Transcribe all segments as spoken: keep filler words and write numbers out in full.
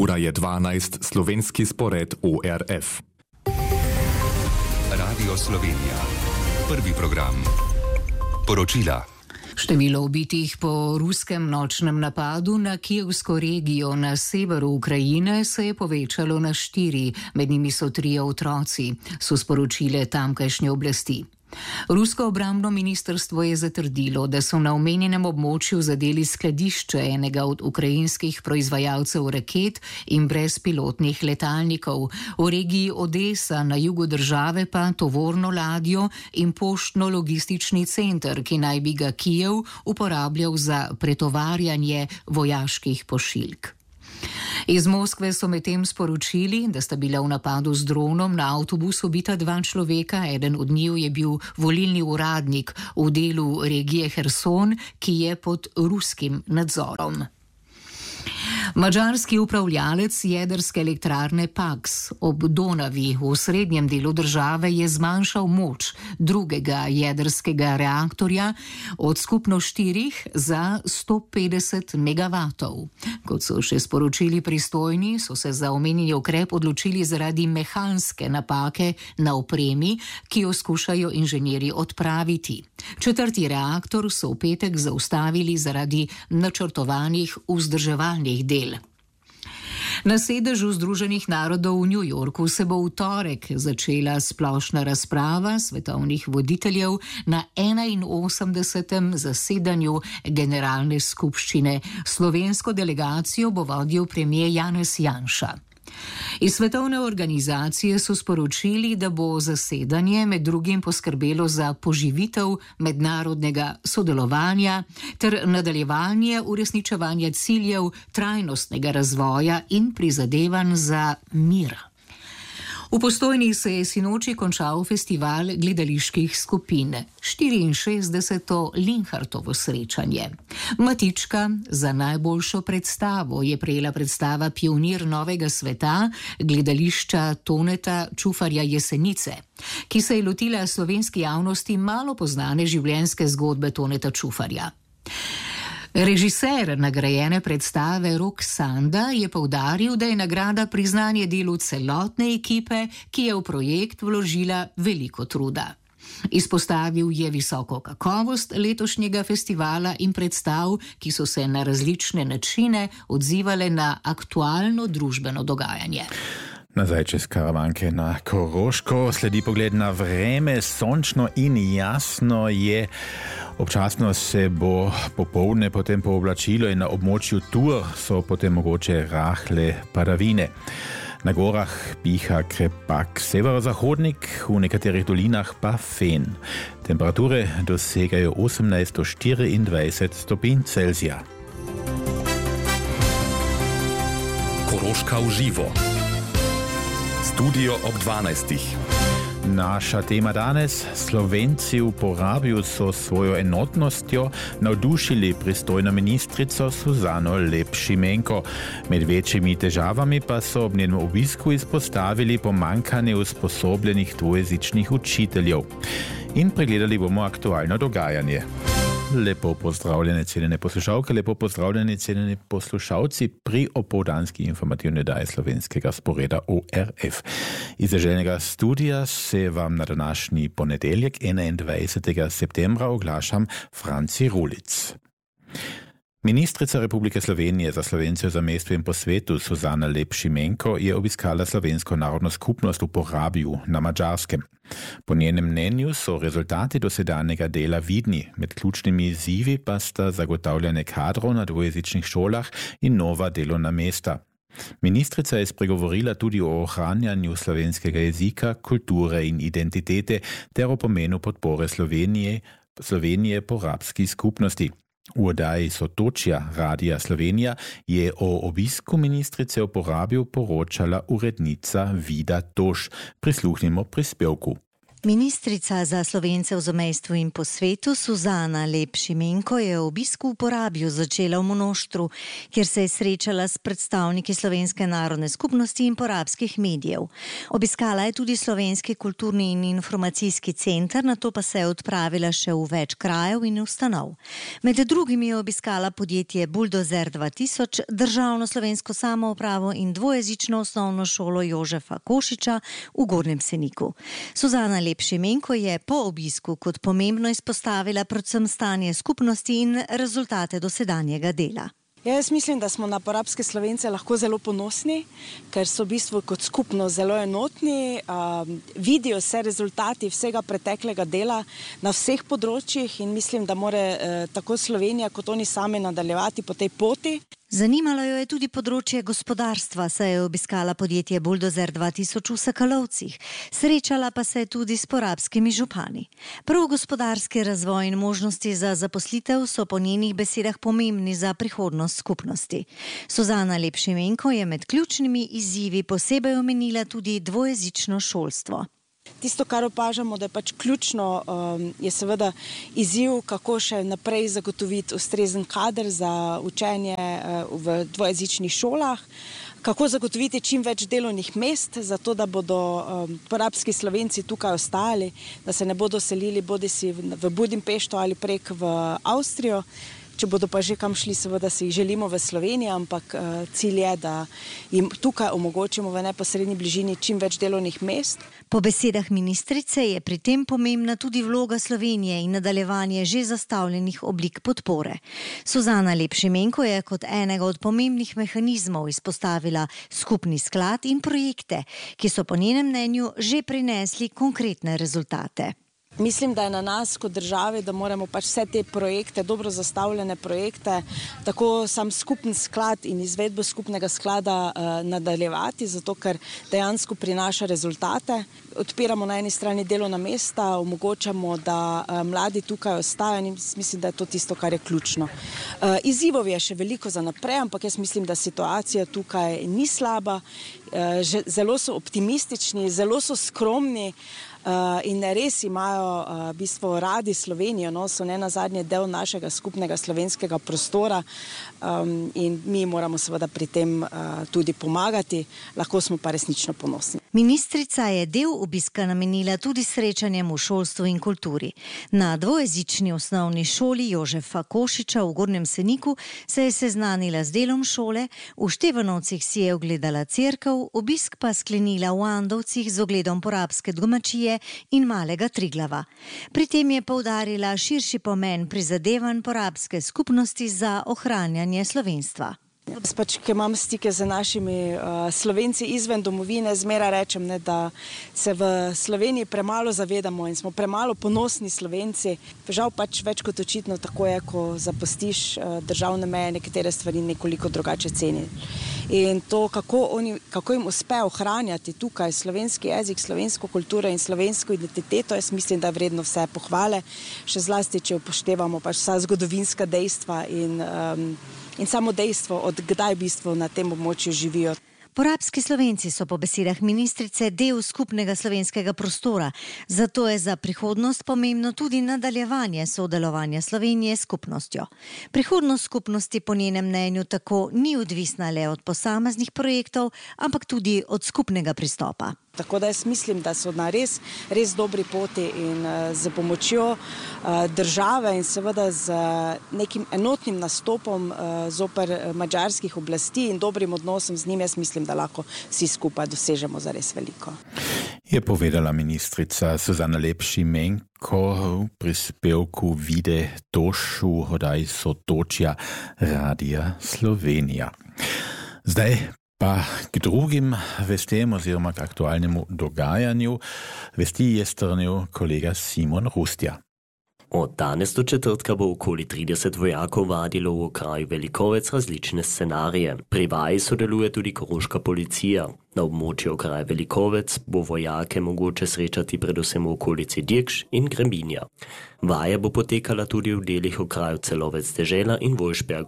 Ura je dvanajst, slovenski spored O R F. Radio Slovenija. Prvi program. Poročila. Število ubitih po ruskem nočnem napadu na kijevsko regijo na severu Ukrajine se je povečalo na štiri, med njimi so trije otroci, so sporočile tamkajšnje oblasti. Rusko obrambno ministrstvo je zatrdilo, da so na omenjenem območju zadeli skladišče enega od ukrajinskih proizvajalcev raket in brezpilotnih letalnikov, v regiji Odesa na jugu države pa tovorno ladjo in poštno-logistični center, ki naj bi ga Kijev uporabljal za pretovarjanje vojaških pošiljk. Iz Moskve so medtem sporočili, da sta bila v napadu z dronom na avtobus ubita dva človeka, eden od njiju je bil volilni uradnik v delu regije Herson, ki je pod ruskim nadzorom. Madžarski upravljalec jedrske elektrarne Paks ob Donavi v srednjem delu države je zmanjšal moč drugega jedrskega reaktorja od skupno štirih za sto petdeset megavatov. Kot so še sporočili pristojni, so se za omenjeni ukrep odločili zaradi mehanske napake na opremi, ki jo skušajo inženirji odpraviti. Četrti reaktor so v petek zaustavili zaradi načrtovanih vzdrževalnih del. Na sedežu Združenih narodov v New Yorku se bo v torek začela splošna razprava svetovnih voditeljev na enainosemdesetem zasedanju Generalne skupščine. Slovensko delegacijo bo vodil premier Janez Janša. Iz svetovne organizacije so sporočili, da bo zasedanje med drugim poskrbelo za poživitev mednarodnega sodelovanja ter nadaljevanje uresničevanja ciljev trajnostnega razvoja in prizadevanj za mir. V Postojni se je sinoči končal festival gledaliških skupin, štiriinšestdeseto Linhartovo srečanje. Matička za najboljšo predstavo je prejela predstava Pionir novega sveta gledališča Toneta Čufarja Jesenice, ki se je lotila slovenski javnosti malo poznane življenjske zgodbe Toneta Čufarja. Režiser nagrajene predstave Rok Sanda je poudaril, da je nagrada priznanje delu celotne ekipe, ki je v projekt vložila veliko truda. Izpostavil je visoko kakovost letošnjega festivala in predstav, ki so se na različne načine odzivale na aktualno družbeno dogajanje. Nazaj čez Karavanke na Koroško, sledi pogled na vreme, sončno in jasno je. Občasno se bo popoldne potem pooblačilo in na območju Tur so potem mogoče rahle padavine. Na gorah piha krepak severozahodnik, v nekaterih dolinah pa fen. Temperature dosegajo osemnajst do štiriindvajset stopinj Celzija. Koroška v živo. Studio ob dvanajstih. Naša tema danes, Slovenci v Porabju so svojo enotnostjo navdušili pristojno ministrico Suzano Lep Šimenko. Med večjimi težavami pa so ob njenem obisku izpostavili pomanjkanje usposobljenih dvojezičnih učiteljev. In pregledali bomo aktualno dogajanje. Lepo pozdravljene cenjene poslušalke, lepo pozdravljene cenjeni poslušalci pri opoldanski informativni oddaji slovenskega sporeda O R F. Iz deželnega studia se vam na današnji ponedeljek, enaindvajsetega septembra, oglašam Franci Rulic. Ministrica Republike Slovenije za Slovence v zamejstvu in po svetu Suzana Lep Šimenko je obiskala slovensko narodno skupnost v Porabju na Madžarskem. Po njenem mnenju so rezultati dosedanjega dela vidni, med ključnimi izzivi pa sta zagotavljanje kadrov na dvojezičnih šolah in nova delovna mesta. Ministrica je spregovorila tudi o ohranjanju slovenskega jezika, kulture in identitete ter o pomenu podpore Slovenije, Slovenije porabski skupnosti. V oddaji Sotočja Radia Slovenija je o obisku ministrice v Porabju poročala urednica Vida Toš. Prisluhnimo prispevku. Ministrica za Slovence v zamejstvu in po svetu Suzana Lep Šimenko je obisk v Porabju začela v Monoštru, kjer se je srečala s predstavniki Slovenske narodne skupnosti in porabskih medijev. Obiskala je tudi Slovenski kulturni in informacijski center, nato pa se je odpravila še v več krajev in ustanov. Med drugim je obiskala podjetje Buldozer dva tisoč, državno slovensko samoupravo in dvojezično osnovno šolo Jožefa Košiča v Gornjem Seniku. Suzana Lep Šimenko je po obisku kot pomembno izpostavila predvsem stanje skupnosti in rezultate dosedanjega dela. Ja, jaz mislim, da smo na porabske Slovence lahko zelo ponosni, ker so v bistvu kot skupnost zelo enotni, uh, vidijo se rezultati vsega preteklega dela na vseh področjih in mislim, da mora uh, tako Slovenija kot oni sami nadaljevati po tej poti. Zanimalo jo je tudi področje gospodarstva, saj je obiskala podjetje Buldozer dva tisoč v Sakalovcih. Srečala pa se je tudi s porabskimi župani. Prav gospodarski razvoj in možnosti za zaposlitev so po njenih besedah pomembni za prihodnost skupnosti. Suzana Lep Šimenko je med ključnimi izzivi posebej omenila tudi dvojezično šolstvo. Tisto, kar opažamo, da je pač ključno, je seveda izziv, kako še naprej zagotoviti ustrezen kader za učenje v dvojezičnih šolah, kako zagotoviti čim več delovnih mest, zato da bodo porabski Slovenci tukaj ostali, da se ne bodo selili bodisi v Budimpešto ali prek v Avstrijo. Če bodo pa že kam šli, seveda si jih želimo v Sloveniji, ampak uh, cilj je, da jim tukaj omogočimo v neposrednji bližini čim več delovnih mest. Po besedah ministrice je pri tem pomembna tudi vloga Slovenije in nadaljevanje že zastavljenih oblik podpore. Suzana Lep Šimenko je kot enega od pomembnih mehanizmov izpostavila skupni sklad in projekte, ki so po njenem mnenju že prinesli konkretne rezultate. Mislim, da je na nas kot državi, da moramo pač vse te projekte, dobro zastavljene projekte, tako sam skupen sklad in izvedbo skupnega sklada uh, nadaljevati, zato ker dejansko prinaša rezultate. Odpiramo na eni strani delovna mesta, omogočamo, da uh, mladi tukaj ostajajo in mislim, da je to tisto, kar je ključno. Uh, izzivov je še veliko za naprej, ampak jaz mislim, da situacija tukaj ni slaba, uh, že, zelo so optimistični, zelo so skromni. Uh, in res imajo uh, v bistvu radi Slovenijo, no, so ne nazadnje del našega skupnega slovenskega prostora um, in mi moramo seveda pri tem uh, tudi pomagati, lahko smo pa resnično ponosni. Ministrica je del obiska namenila tudi srečanjem v šolstvu in kulturi. Na dvojezični osnovni šoli Jožefa Košiča v Gornjem Seniku se je seznanila z delom šole, v Števanovcih si je ogledala cerkev, obisk pa sklenila v Andovcih z ogledom porabske domačije in Malega Triglava. Pri tem je poudarila širši pomen prizadevanj porabske skupnosti za ohranjanje slovenstva. Pač, ki imam stike z našimi uh, Slovenci izven domovine, zmeraj rečem, ne, da se v Sloveniji premalo zavedamo in smo premalo ponosni Slovenci. Žal pač več kot očitno tako je, ko zapustiš uh, državne meje, nekatere stvari nekoliko drugače ceni. In to, kako, oni, kako jim uspe ohranjati tukaj slovenski jezik, slovensko kulturo in slovensko identiteto, jaz mislim, da je vredno vse pohvale, še zlasti, če upoštevamo pač vsa zgodovinska dejstva in um, in samo dejstvo, od kdaj v bistvu na tem območju živijo. Porabski Slovenci so po besedah ministrice del skupnega slovenskega prostora, zato je za prihodnost pomembno tudi nadaljevanje sodelovanja Slovenije s skupnostjo. Prihodnost skupnosti po njenem mnenju tako ni odvisna le od posameznih projektov, ampak tudi od skupnega pristopa. Tako da jaz mislim, da so na res, res dobri poti in uh, z pomočjo uh, države in seveda z uh, nekim enotnim nastopom uh, zoper uh, madžarskih oblasti in dobrim odnosom z njim, jaz mislim, da lahko vsi skupaj dosežemo za res veliko. Je povedala ministrica Suzana Lep Šimenko v prispevku Vide Tošu hodaj Sotočja Radia Slovenija. Zdaj pa k drugim vestem oziroma k aktualnemu dogajanju vesti je strnil kolega Simon Rustja. Od danes do četrtka bo okoli trideset vojakov vadilo v kraju Velikovec različne scenarije. Pri vaji sodeluje tudi koroška policija. Na območju kraja Velikovec bo vojake mogoče srečati predvsem v okolici Dirkš in Grembinja. Vaja bo potekala tudi v delih okrajev Celovec dežela in Vojšbergu.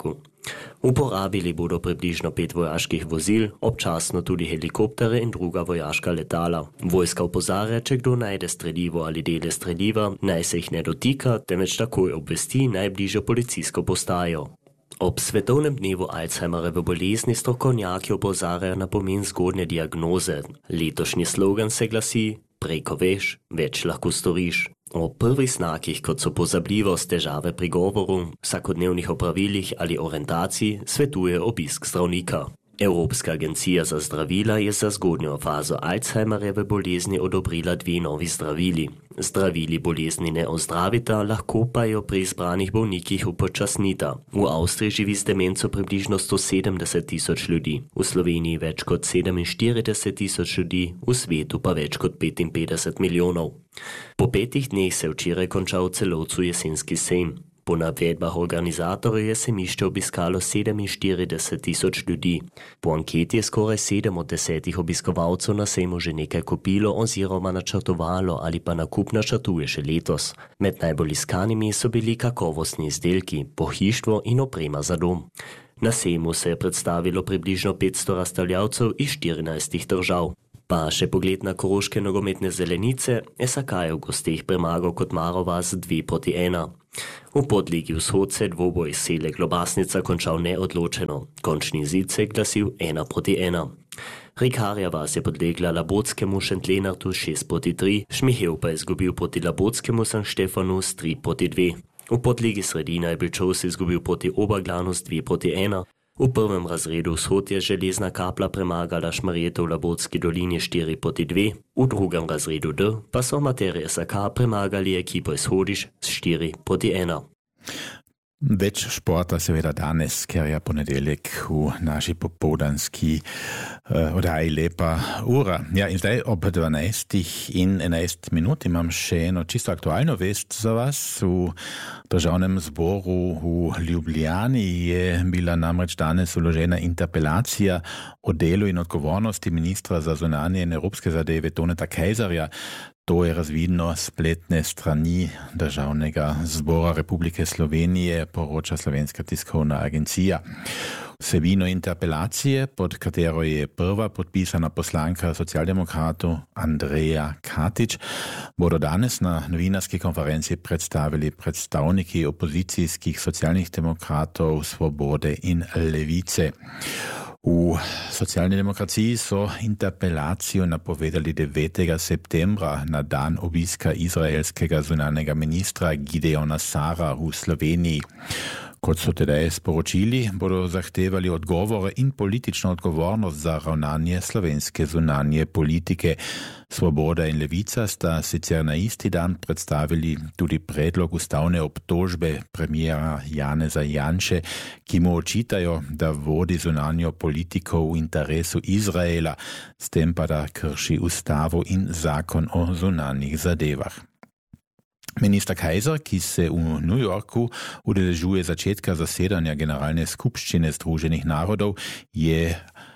Uporabili bodo približno pet vojaških vozil, občasno tudi helikoptere in druga vojaška letala. Vojska opozarja, če kdo najde strelivo ali dele streliva, naj se jih ne dotika, temveč takoj obvesti najbližjo policijsko postajo. Ob svetovnem dnevu Alzheimerjeve bolezni strokovnjaki opozarjajo na pomen zgodnje diagnoze. Letošnji slogan se glasi: prej ko veš, več lahko storiš. O prvih znakih, kot so pozabljivost, težave pri govoru, vsakodnevnih opravilih ali orientaciji, svetuje obisk zdravnika. Evropska agencija za zdravila je za zgodnjo fazo Alzheimerjeve bolezni odobrila dve novi zdravili. Zdravili bolezni ne ozdravita, lahko pa jo pri izbranih bolnikih upočasnita. V Avstriji živi z demenco približno sto sedemdeset tisoč ljudi, v Sloveniji več kot sedeminštirideset tisoč ljudi, v svetu pa več kot petinpetdeset milijonov. Po petih dneh se je včeraj končal v Celovcu jesenski sejem. Po navedbah organizatorjev je semišče obiskalo sedeminštirideset tisoč ljudi. Po anketi je skoraj sedem od desetih obiskovalcev na sejmu že nekaj kupilo oziroma načrtovalo ali pa nakup načrtuje še letos. Med najbolj iskanimi so bili kakovostni izdelki, pohištvo in oprema za dom. Na sejmu se je predstavilo približno petsto razstavljavcev iz štirinajstih držav. Pa še pogled na koroške nogometne zelenice, S A K je v gosteh premagal kot Marovas dve proti ena. V podligi Vzhod se je dvoboj Selek-Lobasnica končal neodločeno. Končni izid se je glasil ena proti ena. Rikarja vas je podlegla Labotskemu Šentlenartu šest proti tri, Šmihev pa je izgubil proti Labotskemu San Štefanu s tri proti dve. V podligi Sredina je Bilčovs izgubil proti Oberglanu s dve proti ena. V prvem razredu Vzhod je Železna Kapla premagala Šmarjeto v Labotski dolini štiri proti dve, v drugem razredu D pa so amaterji S A K premagali ekipo iz Hodiš s štiri proti ena. Več športa seveda danes, ker je ponedeljek v naši popoldanski uh, oddaji Lepa ura. Ja, in zdaj ob dvanajstih in enajst minut imam še eno čisto aktualno vest za vas. V državnem zboru v Ljubljani je bila namreč danes vložena interpelacija o delu in odgovornosti ministra za zunanje in evropske zadeve Toneta Kejzerja. To je razvidno spletne strani Državnega zbora Republike Slovenije, poroča Slovenska tiskovna agencija. Vsebino interpelacije, pod katero je prva podpisana poslanka socialdemokratov Andreja Katič, bodo danes na novinarski konferenci predstavili predstavniki opozicijskih socialnih demokratov, Svobode in Levice. V socialni demokraciji so interpelacijo napovedali devetega septembra na dan obiska izraelskega zunanjega ministra Gideona Sara v Sloveniji. Kot so tedaj sporočili, bodo zahtevali odgovore in politično odgovornost za ravnanje slovenske zunanje politike. Svoboda in Levica sta sicer na isti dan predstavili tudi predlog ustavne obtožbe premijera Janeza Janše, ki mu očitajo, da vodi zunanjo politiko v interesu Izraela, s tem pa da krši ustavo in zakon o zunanjih zadevah. Minister Kejzer, ki se v New Yorku udeležuje začetka zasedanja Generalne skupščine Združenih narodov, je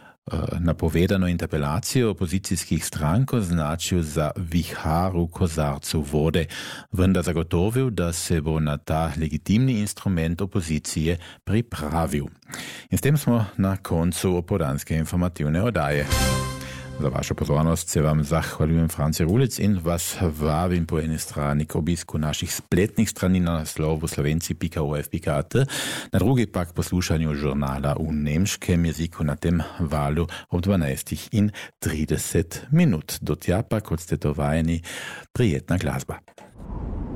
napovedano interpelacijo opozicijskih strank označil za vihar v kozarcu vode, vendar zagotovil, da se bo na ta legitimni instrument opozicije pripravil. In s tem smo na koncu opoldanske informativne oddaje. Za vašo pozornost se vam zahvaljujem Franci Rulec in vas vabim po eni strani k obisku naših spletnih strani na naslovu slovenci pika o f pika a t, na drugi pa k poslušanju žurnala v nemškem jeziku na tem valu ob dvanajstih in trideset minut. Do tja pa, kot ste to vajeni, prijetna glasba.